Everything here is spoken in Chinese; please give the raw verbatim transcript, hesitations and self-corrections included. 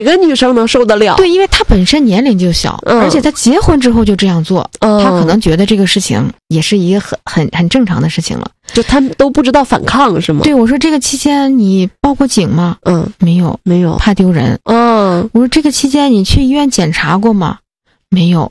哪个女生能受得了？ 对，因为她本身年龄就小， 嗯、 而且她结婚之后就这样做， 嗯、 她可能觉得这个事情也是一个很很很正常的事情了， 就他们都不知道反抗是吗？ 对，我说这个期间你报过警吗？ 嗯， 没有， 没有， 怕丢人。 嗯， 我说这个期间你去医院检查过吗？没有。